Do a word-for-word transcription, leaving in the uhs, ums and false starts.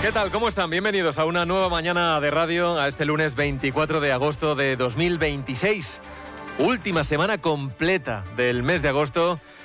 ¿Qué tal? ¿Cómo están? Bienvenidos a una nueva mañana de radio, a este lunes veinticuatro de agosto de dos mil veintiséis. Última semana completa del mes de agosto